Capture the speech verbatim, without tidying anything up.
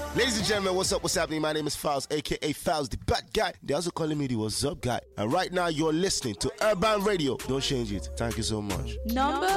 Ladies and gentlemen, what's up, what's happening? My name is Files, aka Files, the bad guy. They're also calling me the What's Up guy. And right now, you're listening to Urban Radio. Don't change it. Thank you so much. Number